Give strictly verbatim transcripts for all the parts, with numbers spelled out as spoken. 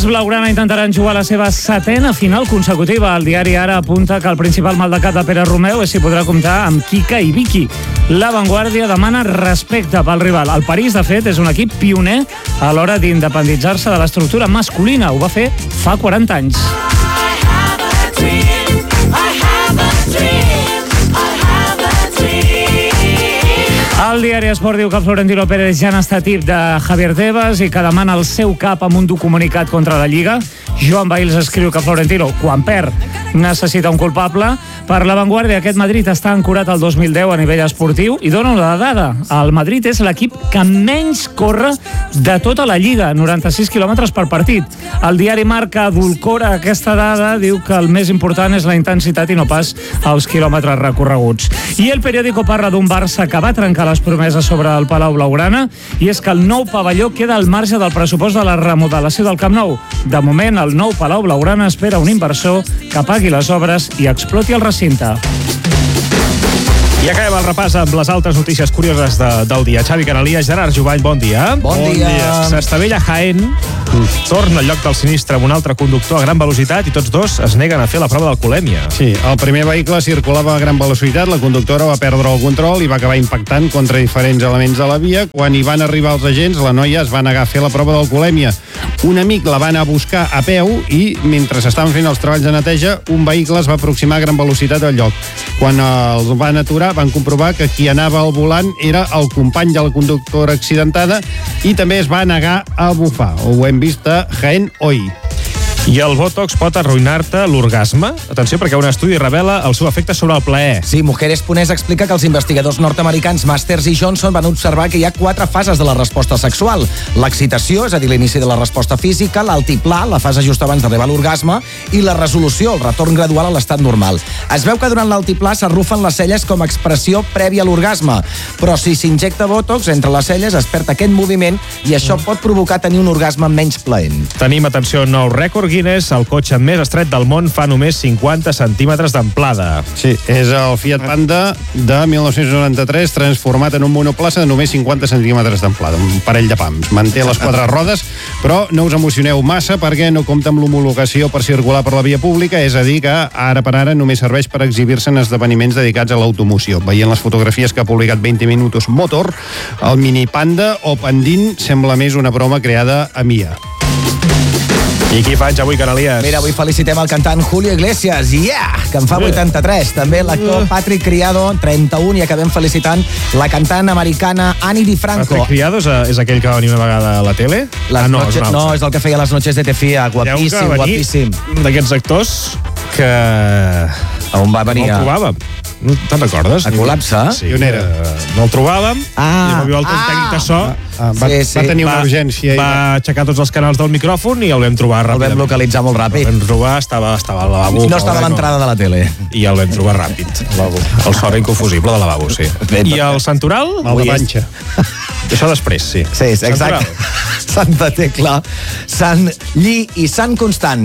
Les blaugrana intentaran jugar la seva setena final consecutiva. El diari Ara apunta que el principal mal de cap de Pere Romeu és si podrà comptar amb Kika i Vicky. La Vanguardia demana respecte pel rival. El París, de fet, és un equip pioner a l'hora d'independitzar-se de l'estructura masculina. Ho va fer fa quaranta anys. El diari Esport diu que Florentino Pérez ja n'està tip de Javier Tebas i que demana el seu cap amb un comunicat contra la Lliga. Joan Bails escriu que Florentino, quan perd, necessita un culpable. Per La Vanguardia, aquest Madrid està ancorat al dos mil deu a nivell esportiu i dona una dada. El Madrid és l'equip que menys corre de tota la Lliga, noranta-sis quilòmetres per partit. El diari Marca adulcora aquesta dada, diu que el més important és la intensitat i no pas els quilòmetres recorreguts. I El Periódico parla d'un Barça que va trencar les promeses sobre el Palau Blaugrana, i és que el nou pavelló queda al marge del pressupost de la remodelació del Camp Nou. De moment, el nou Palau Blaugrana espera un inversor que pagui les obres i exploti el recinte. I acabem el repàs amb les altres notícies curioses de, del dia. Xavi Canalies, Gerard Jovany, bon dia. Bon, bon dia. dia. S'estavella Jaén, torna al lloc del sinistre amb un altre conductor a gran velocitat i tots dos es neguen a fer la prova d'alcoholèmia. Sí, el primer vehicle circulava a gran velocitat, la conductora va perdre el control i va acabar impactant contra diferents elements de la via. Quan hi van arribar els agents, la noia es va negar a fer la prova d'alcoholèmia. Un amic la va anar a buscar a peu i, mentre estaven fent els treballs de neteja, un vehicle es va aproximar a gran velocitat al lloc. Quan els van aturar, van comprovar que qui anava al volant era el company de la conductora accidentada i també es va negar a bufar. Ho hem vist a Jaén Hoy. I el Botox pot arruïnar-te l'orgasme? Atenció, perquè un estudi revela el seu efecte sobre el plaer. Sí, Mujeres Ponés explica que els investigadors nord-americans Masters i Johnson van observar que hi ha quatre fases de la resposta sexual. L'excitació, és a dir, l'inici de la resposta física, l'altiplà, la fase just abans d'arribar a l'orgasme, i la resolució, el retorn gradual a l'estat normal. Es veu que durant l'altiplà s'arrufen les celles com a expressió prèvia a l'orgasme, però si s'injecta Botox entre les celles es perd aquest moviment i això pot provocar tenir un orgasme menys plaent. Tenim, atenció, nou rècord Guinness, el cotxe més estret del món fa només cinquanta centímetres d'amplada. Sí, és el Fiat Panda de mil nou-cents noranta-tres transformat en un monoplaça de només cinquanta centímetres d'amplada, un parell de pams. Manté les quatre rodes, però no us emocioneu massa perquè no compta amb l'homologació per circular per la via pública, és a dir que ara per ara només serveix per exhibir-se en esdeveniments dedicats a l'automoció. Veient les fotografies que ha publicat vint Minutos Motor, el mini Panda o Pandín sembla més una broma creada a M I A. I qui fa anys avui, Canalies? Mira, avui felicitem el cantant Julio Iglesias, yeah, que en fa vuitanta-tres. També l'actor Patrick Criado, trenta-un, i acabem felicitant la cantant americana Ani DiFranco. Patrick Criado és, és aquell que va venir una vegada a la tele? Ah, no, noche, no, és el que feia les noches de Tefia, guapíssim, guapíssim. D'aquests actors que... On va venir? No el trobàvem. No te'n recordes? A Col·lapse? Sí, que no el trobàvem, ah, i va viure el ah, tècnic de so, ah, va, sí, sí. va tenir una urgència. Va, va aixecar tots els canals del micròfon i el vam trobar ràpid. El vam localitzar molt ràpid. El vam trobar, estava, estava al lavabo. No estava a l'entrada de la tele. I el vam trobar ràpid. El so era inconfusible de lavabo, sí. I el Santoral? Mal de panxa. Això després, sí. Sí, exacte. Santa Tecla, Sant Lli i Sant Constant.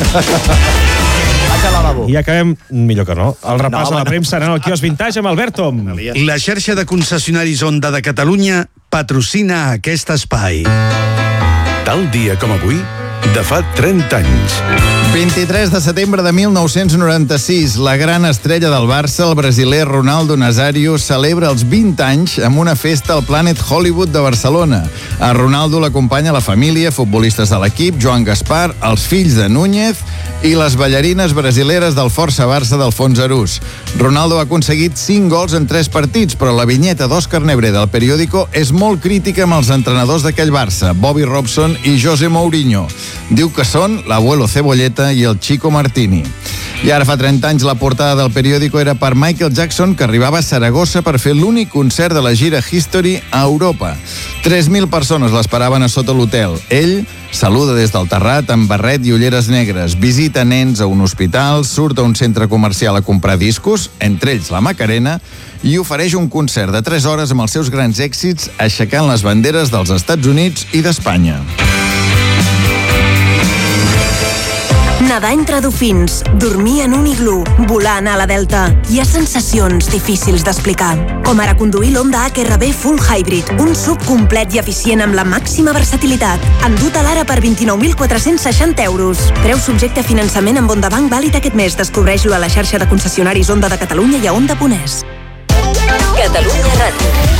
I acabem, millor que no, el repàs no, de la premsa anant al quiosc Vintage amb Alberto. La xarxa de concessionaris Honda de Catalunya patrocina aquest espai. Tal dia com avui, de fa trenta anys. vint-i-tres de setembre de mil nou-cents noranta-sis, la gran estrella del Barça, el brasiler Ronaldo Nazario, celebra els vint anys amb una festa al Planet Hollywood de Barcelona. A Ronaldo l'acompanya la família, futbolistes de l'equip, Joan Gaspar, els fills de Núñez i les ballarines brasileres del Força Barça d'Alfons Arús. Ronaldo ha aconseguit cinc gols en tres partits, però la vinyeta d'Òscar Nebré del Periódico és molt crítica amb els entrenadors d'aquell Barça, Bobby Robson i José Mourinho. Diu que són l'abuelo Cebolleta i el Chico Martini. I ara fa trenta anys la portada del Periódico era per Michael Jackson, que arribava a Saragossa per fer l'únic concert de la gira History a Europa. tres mil persones l'esperaven a sota l'hotel. Ell saluda des del terrat amb barret i ulleres negres, visita nens a un hospital, surt a un centre comercial a comprar discos, entre ells la Macarena, i ofereix un concert de tres hores amb els seus grans èxits, aixecant les banderes dels Estats Units i d'Espanya. Nedar entre dofins, dormir en un iglú, volar a la Delta. Hi ha sensacions difícils d'explicar. Com ara conduir l'Honda H R V Full Hybrid, un sub complet i eficient amb la màxima versatilitat. Endut a l'ara per vint-i-nou mil quatre-cents seixanta euros. Preu subjecte a finançament amb Honda Bank vàlid aquest mes. Descobreix-lo a la xarxa de concessionaris Honda de Catalunya i a honda punt es. Catalunya Ràdio.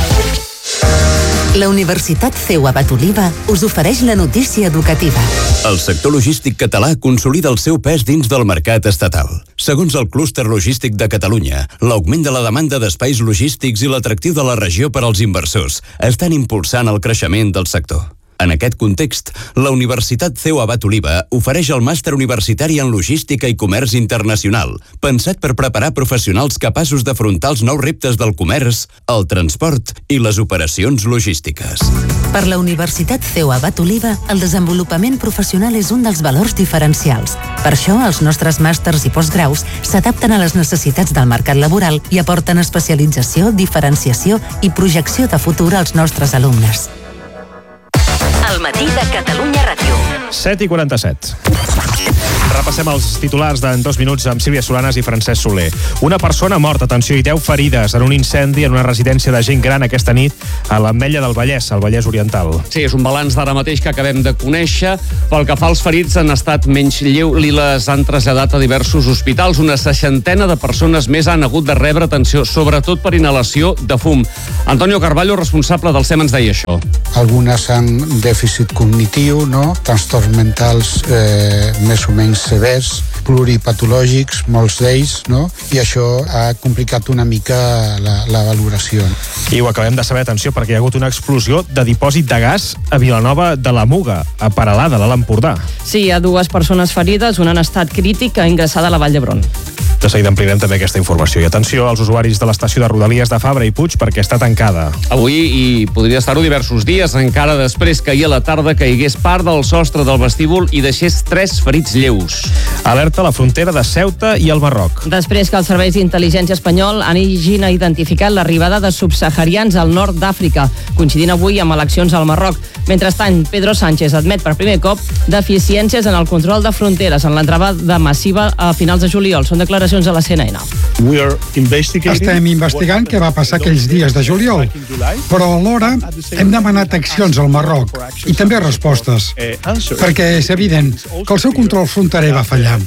La Universitat C E U Abat Oliva us ofereix la notícia educativa. El sector logístic català consolida el seu pes dins del mercat estatal. Segons el Clúster Logístic de Catalunya, l'augment de la demanda d'espais logístics i l'atractiu de la regió per als inversors estan impulsant el creixement del sector. En aquest context, la Universitat C E U Abat Oliva ofereix el màster universitari en logística i comerç internacional, pensat per preparar professionals capaços d'afrontar els nous reptes del comerç, el transport i les operacions logístiques. Per la Universitat C E U Abat Oliva, el desenvolupament professional és un dels valors diferencials. Per això, els nostres màsters i postgraus s'adapten a les necessitats del mercat laboral i aporten especialització, diferenciació i projecció de futur als nostres alumnes. El matí de Catalunya Ràdio. set i quaranta-set. Repassem els titulars d'en dos minuts amb Sílvia Solanas i Francesc Soler. Una persona morta, atenció, i deu ferides en un incendi en una residència de gent gran aquesta nit a l'Ametlla del Vallès, al Vallès Oriental. Sí, és un balanç d'ara mateix que acabem de conèixer. Pel que fa als ferits, han estat menys lleu i les han traslladat a diversos hospitals. Una seixantena de persones més han hagut de rebre atenció, sobretot per inhalació de fum. Antonio Carballo, responsable del S E M, ens deia això. Algunes han dèficit cognitiu, no? Trastorns mentals eh, més o menys severs, pluripatològics, molts d'ells, no? I això ha complicat una mica la, la valoració. I ho acabem de saber, atenció, perquè hi ha hagut una explosió de dipòsit de gas a Vilanova de la Muga, a Peralada, a l'Empordà. Sí, hi ha dues persones ferides, una en estat crític ingressada a la Vall d'Hebron. De seguida ampliarem també aquesta informació. I atenció als usuaris de l'estació de Rodalies de Fabra i Puig perquè està tancada. Avui, i podria estar-ho diversos dies, encara després que ahir a la tarda caigués part del sostre del vestíbul i deixés tres ferits lleus. Alerta a la frontera de Ceuta i el Marroc. Després que els serveis d'intel·ligència espanyol hagin identificat l'arribada de subsaharians al nord d'Àfrica, coincidint avui amb eleccions al Marroc. Mentrestant, Pedro Sánchez admet per primer cop deficiències en el control de fronteres en l'entrada massiva a finals de juliol. Són declaracions a la C N N. Estem investigant què va passar aquells dies de juliol, però alhora hem demanat accions al Marroc i també respostes, perquè és evident que el seu control fronterer va fallar.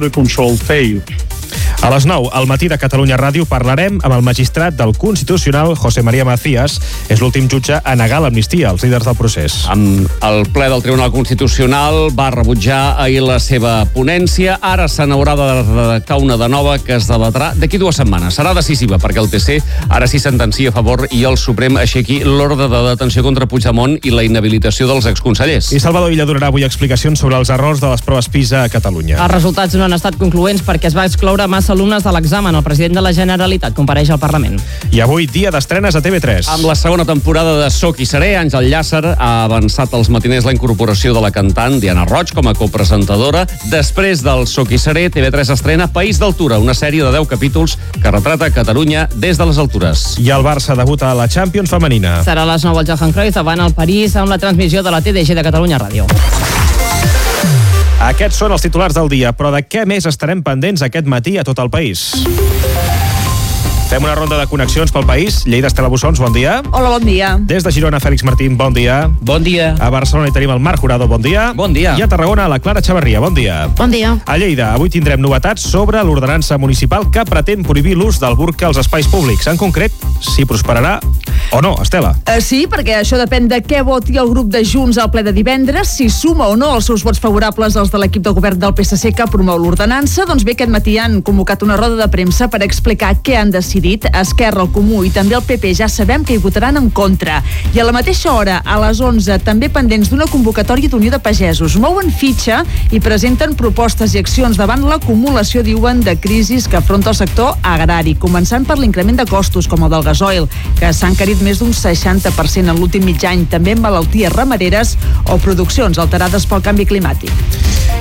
A les nou, al matí de Catalunya Ràdio, parlarem amb el magistrat del Constitucional, José María Macías. És l'últim jutge a negar l'amnistia als líders del procés. Amb el ple del Tribunal Constitucional va rebutjar ahir la seva ponència. Ara se n'haurà de redactar una de nova que es debatrà d'aquí dues setmanes. Serà decisiva perquè el T C ara sí sentencia a favor i el Suprem aixequi l'ordre de detenció contra Puigdemont i la inhabilitació dels exconsellers. I Salvador Illa donarà avui explicacions sobre els errors de les proves PISA a Catalunya. Els resultats no han estat concloents perquè es va excloure massa alumnes de l'examen. El president de la Generalitat compareix al Parlament. I avui, dia d'estrenes a T V tres. Amb la segona temporada de Soc i Seré, Àngel Llàcer ha avançat als matiners la incorporació de la cantant Diana Roig com a copresentadora. Després del Soc i Seré, T V tres estrena País d'Altura, una sèrie de deu capítols que retrata Catalunya des de les altures. I el Barça debuta a la Champions femenina. Serà a les nou al Johan Cruyff davant el París amb la transmissió de la T D G de Catalunya Ràdio. Aquests són els titulars del dia, però de què més estarem pendents aquest matí a tot el país? Fem una ronda de connexions pel país. Lleida, Estela Bussons, bon dia. Hola, bon dia. Des de Girona, Fèlix Martín, bon dia. Bon dia. A Barcelona hi tenim el Marc Jurado, bon dia. Bon dia. I a Tarragona, la Clara Xavarria, bon dia. Bon dia. A Lleida, avui tindrem novetats sobre l'ordenança municipal que pretén prohibir l'ús del burca als espais públics. En concret, si prosperarà o no, Estela. Uh, sí, perquè això depèn de què voti el grup de Junts al ple de divendres, si suma o no els seus vots favorables als de l'equip de govern del P S C que promou l'ordenança. Doncs bé, aquest matí han convocat una roda de premsa per explicar què han decidit. Esquerra, el Comú i també el P P ja sabem que hi votaran en contra. I a la mateixa hora, a les onze, també pendents d'una convocatòria d'Unió de Pagesos. Mouen fitxa i presenten propostes i accions davant l'acumulació, diuen, de crisis que afronta el sector agrari, començant per l'increment de costos, com el del gasoil, que s'ha encarit més d'un seixanta per cent en l'últim mig any, també en malalties ramaderes o produccions alterades pel canvi climàtic.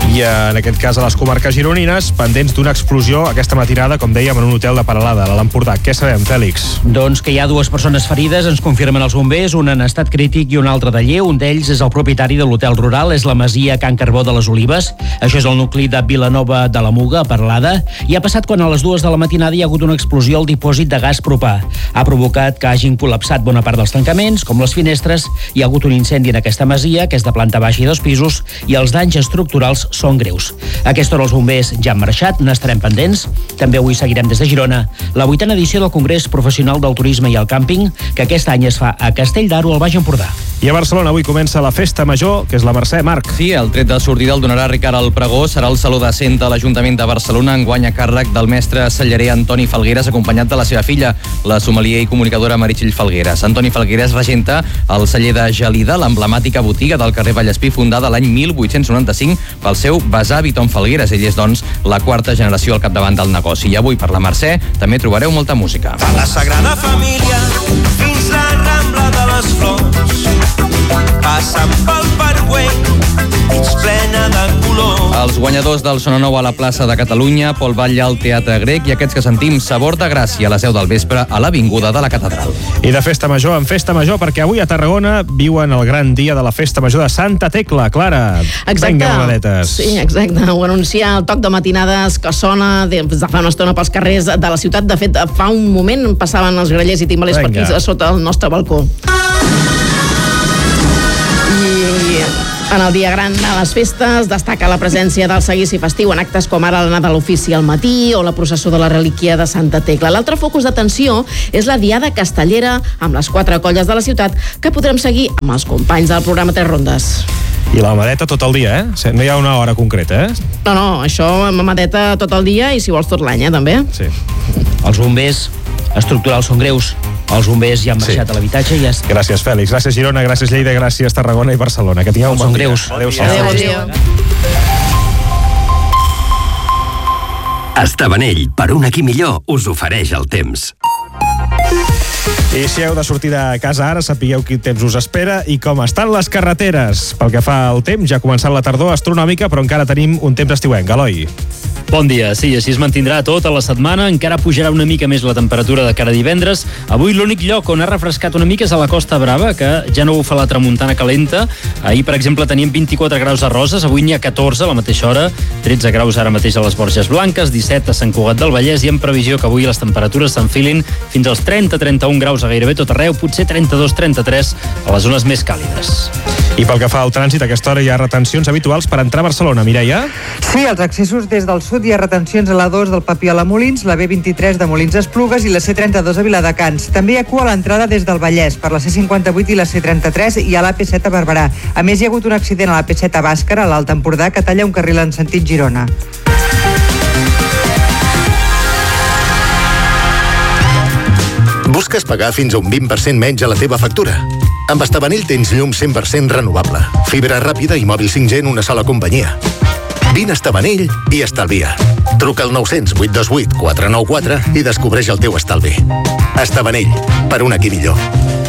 I en aquest cas a les comarques gironines, pendents d'una explosió aquesta matinada, com dèiem, en un hotel de Peralada, a l'Empordà. Què sabem, Fèlix? Doncs que hi ha dues persones ferides, ens confirmen els bombers, un en estat crític i un altre de lleu. Un d'ells és el propietari de l'hotel rural, és la masia Can Carbó de les Olives. Això és el nucli de Vilanova de la Muga, a Peralada, i ha passat quan a les dues de la matinada hi ha hagut una explosió al dipòsit de gas propà. Ha provocat que hagin col·lapsat bona part dels tancaments, com les finestres. Hi ha hagut un incendi en aquesta masia, que és de planta baixa i dos pisos, i els danys estructurals són greus. A aquesta hora els bombers ja han marxat, n'estarem pendents. També avui seguirem des de Girona la vuitena edició del Congrés Professional del Turisme i el Càmping, que aquest any es fa a Castell d'Aro, al Baix Empordà. I a Barcelona avui comença la Festa Major, que és la Mercè, Marc. Sí, el tret de sortida el donarà Ricard al Pregó, serà el Saló de Cent de l'Ajuntament de Barcelona, enguany a càrrec del mestre cellarer Antoni Falgueres, acompanyat de la seva filla, la sommelier i comunicadora Meritxell Falgueres. Antoni Falgueres regenta el celler de Gelida, l'emblemàtica botiga del carrer Vallespí, fundada l'any mil vuit-cents noranta-cinc pel seu besavi Tom Falgueres. Ell és, doncs, la quarta generació al capdavant del negoci. I avui, per la Mercè, també trobareu molta música. Per la Sagrada Família fins la Rambla de les Flors, passant pel Parc Güell, mig plena de color. Els guanyadors del Sona Nou a la plaça de Catalunya, Pol Batlle al Teatre Grec i aquests que sentim Sabor de Gràcia a les deu del vespre a l'Avinguda de la Catedral. I de Festa Major en Festa Major, perquè avui a Tarragona viuen el gran dia de la Festa Major de Santa Tecla. Clara, exacte. Vinga, maladetes. Sí, exacte. Ho anuncia el toc de matinades que sona des de fa una estona pels carrers de la ciutat. De fet, fa un moment passaven els grallers i timbalers per aquí sota el nostre balcó. En el dia gran de les festes destaca la presència del seguici festiu en actes com ara l'anada a l'ofici al matí o la processó de la relíquia de Santa Tecla. L'altre focus d'atenció és la diada castellera amb les quatre colles de la ciutat que podrem seguir amb els companys del programa Tres Rondes. I la mamadeta tot el dia, eh? No hi ha una hora concreta, eh? No, no, això mamadeta tot el dia i si vols tot l'any, eh, també. Sí. Els bombers estructurals són greus. Els bombers ja han marxat sí. a l'habitatge i ja... Es... Gràcies, Fèlix. Gràcies, Girona. Gràcies, Lleida. Gràcies, Tarragona i Barcelona. Que tingueu un bon dia. Són greus. Adéu-siau. Adéu. Estavanell, per un aquí millor, us ofereix el temps. I si heu de sortir de casa ara, sapigueu quin temps us espera i com estan les carreteres. Pel que fa al temps, ja ha començat la tardor astronòmica, però encara tenim un temps estiuenc. Eloi. Bon dia. Sí, així es mantindrà tota la setmana. Encara pujarà una mica més la temperatura de cara a divendres. Avui l'únic lloc on ha refrescat una mica és a la Costa Brava, que ja no bufa la tramuntana calenta. Ahir, per exemple, teníem vint-i-quatre graus a Roses, avui n'hi ha catorze a la mateixa hora, tretze graus ara mateix a les Borges Blanques, disset a Sant Cugat del Vallès, i en previsió que avui les temperatures s'enfilin fins als trenta a trenta-un graus a gairebé tot arreu, potser trenta-dos a trenta-tres a les zones més càlides. I pel que fa al trànsit, a aquesta hora hi ha retencions habituals per entrar a Barcelona. Mireia? Sí, els accessos des del sud hi ha retencions a la dos del Papiol a Molins, la B vint-i-tres de Molins a Esplugues i la C trenta-dos a Viladecans. També hi ha cua a l'entrada des del Vallès, per la C cinquanta-vuit i la C trenta-tres i a l'A P set a Barberà. A més, hi ha hagut un accident a l'A P set a Bàscara, a l'Alt Empordà, que talla un carril en sentit Girona. Busques pagar fins a un vint per cent menys a la teva factura? Amb Estavanell tens llum cent per cent renovable, fibra ràpida i mòbil cinc G en una sola companyia. Vine a Estavanell i estalvia. Truca al nou zero zero, vuit dos vuit, quatre nou quatre i descobreix el teu estalvi. Estavanell, per un aquí millor.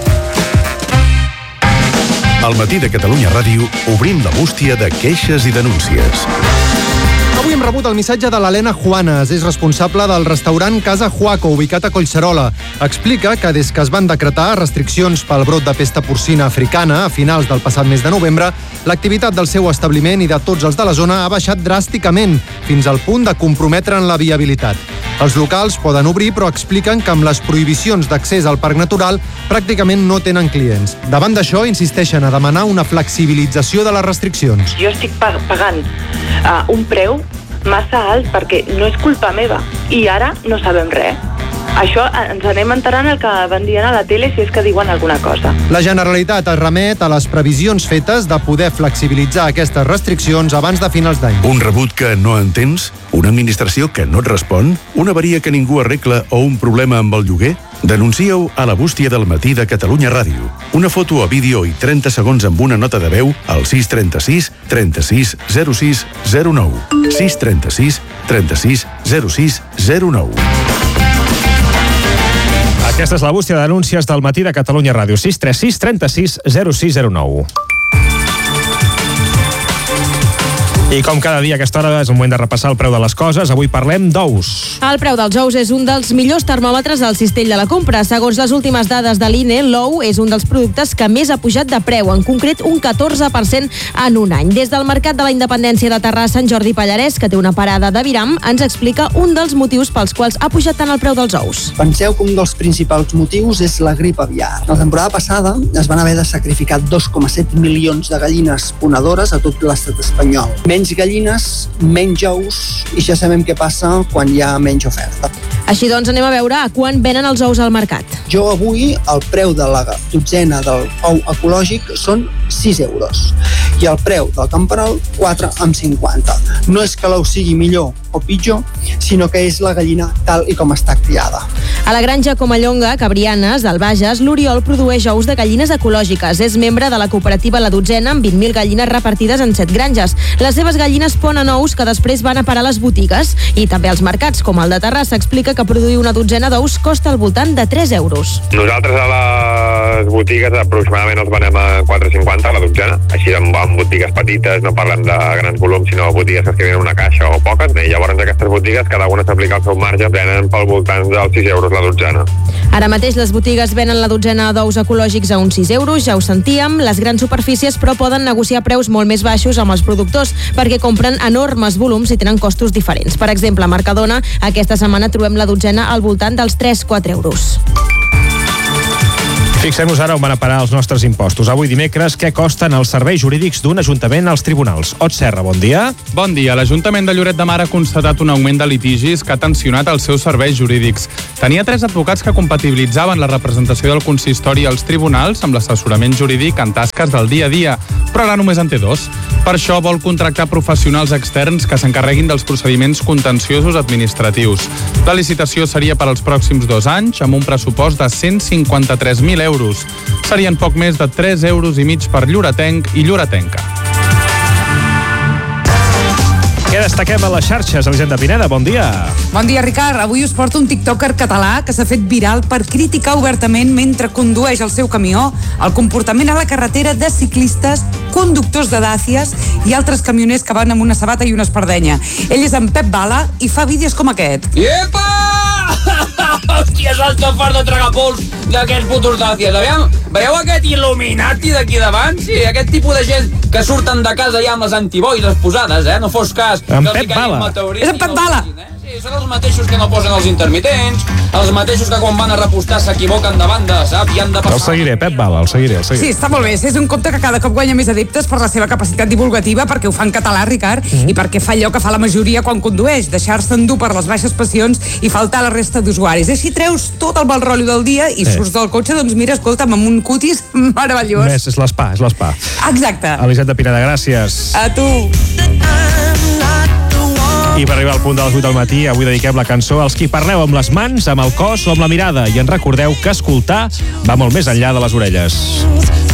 Al matí de Catalunya Ràdio obrim la bústia de queixes i denúncies. Avui hem rebut el missatge de l'Helena Juanes, és responsable del restaurant Casa Juaco, ubicat a Collserola. Explica que des que es van decretar restriccions pel brot de pesta porcina africana a finals del passat mes de novembre, l'activitat del seu establiment i de tots els de la zona ha baixat dràsticament, fins al punt de comprometre'n la viabilitat. Els locals poden obrir, però expliquen que amb les prohibicions d'accés al parc natural pràcticament no tenen clients. Davant d'això, insisteixen a demanar una flexibilització de les restriccions. Jo estic pagant uh, un preu massa alt perquè no és culpa meva i ara no sabem res. Això ens anem enterant el que van dient a la tele si és que diuen alguna cosa. La Generalitat es remet a les previsions fetes de poder flexibilitzar aquestes restriccions abans de finals d'any. Un rebut que no entens? Una administració que no et respon? Una avaria que ningú arregla o un problema amb el lloguer? Denuncia-ho a la bústia del matí de Catalunya Ràdio. Una foto o vídeo i trenta segons amb una nota de veu al sis trenta sis trenta sis zero sis zero nou. sis trenta sis trenta sis zero sis zero nou. Aquesta és la bústia de denúncies del matí de Catalunya Ràdio. sis tres sis trenta sis zero sis zero nou. I com cada dia a aquesta hora és el moment de repassar el preu de les coses. Avui parlem d'ous. El preu dels ous és un dels millors termòmetres del cistell de la compra. Segons les últimes dades de l'I N E, l'ou és un dels productes que més ha pujat de preu, en concret un catorze per cent en un any. Des del Mercat de la Independència de Terrassa, en Jordi Pallarès, que té una parada de Viram, ens explica un dels motius pels quals ha pujat tant el preu dels ous. Penseu que un dels principals motius és la grip aviar. La temporada passada es van haver de sacrificar dos coma set milions de gallines ponedores a tot l'estat espanyol. Menys gallines, menys ous, i ja sabem què passa quan hi ha menys oferta. Així doncs, anem a veure a quan venen els ous al mercat. Jo avui, el preu de la dotzena del ou ecològic són sis euros i el preu del camperol quatre coma cinquanta. No és que l'ou sigui millor o pitjor, sinó que és la gallina tal i com està criada. A la granja Comallonga, Cabrianes, del Bages, l'Oriol produeix ous de gallines ecològiques. És membre de la cooperativa La Dotzena, amb vint mil gallines repartides en set granges. Les seves gallines ponen ous que després van a parar a les botigues i també als mercats, com el de Terrassa. Explica que produir una dotzena d'ous costa al voltant de tres euros. Nosaltres a les botigues aproximadament els venem a quatre coma cinquanta a la dotzena. Així en botigues petites, no parlem de grans volums, sinó botigues que escriuen una caixa o poques. I llavors aquestes botigues, cada una s'aplica el seu marge, venen pel voltant dels sis euros la dotzena. Ara mateix les botigues venen la dotzena d'ous ecològics a uns sis euros, ja ho sentíem. Les grans superfícies, però, poden negociar preus molt més baixos amb els productors perquè compren enormes volums i tenen costos diferents. Per exemple, a Mercadona, aquesta setmana trobem la dotzena al voltant dels tres a quatre euros. Fixem-nos ara on van a parar els nostres impostos. Avui dimecres, què costen els serveis jurídics d'un ajuntament als tribunals? Ot Serra, bon dia. Bon dia. L'Ajuntament de Lloret de Mar ha constatat un augment de litigis que ha tensionat els seus serveis jurídics. Tenia tres advocats que compatibilitzaven la representació del consistori als tribunals amb l'assessorament jurídic en tasques del dia a dia, però ara només en té dos. Per això vol contractar professionals externs que s'encarreguin dels procediments contenciosos administratius. La licitació seria per als pròxims dos anys, amb un pressupost de cent cinquanta-tres mil euros. Serien poc més de tres euros i mig per lloretenc i lloretenca. Què destaquem a les xarxes? Elisenda Pineda, bon dia. Bon dia, Ricard. Avui us porto un tiktoker català que s'ha fet viral per criticar obertament mentre condueix el seu camió el comportament a la carretera de ciclistes, conductors de Dàcies i altres camioners que van amb una sabata i una espardenya. Ell és en Pep Bala i fa vídeos com aquest. Iepa! Hòstia, saps que fart de tragar pols d'aquests putos Dàcies. Aviam, veieu aquest il·luminati d'aquí davant? Sí, aquest tipus de gent que surten de casa ja amb les antiboires posades, eh? No fos cas. En Pep Bala. És en Pep Bala. Sí, són els mateixos que no posen els intermitents, els mateixos que quan van a repostar s'equivoquen de banda, saps? I han de passar... El seguiré, Pep Bala, el seguiré, el seguiré. Sí, està molt bé. És un compte que cada cop guanya més adeptes per la seva capacitat divulgativa, perquè ho fa en català, Ricard, mm -hmm. i perquè fa allò que fa la majoria quan condueix, deixar-se endur per les baixes passions i faltar a la resta d'usuaris. Així treus tot el mal rotllo del dia i sí. surts del cotxe, doncs mira, escolta'm, amb un cutis meravellós. Més, és l'espa, és l'espa. Exacte. Elisenda Pineda, gràcies. A tu. I per arribar al punt de les vuit del matí, avui dediquem la cançó als qui parleu amb les mans, amb el cos o amb la mirada. I en recordeu que escoltar va molt més enllà de les orelles.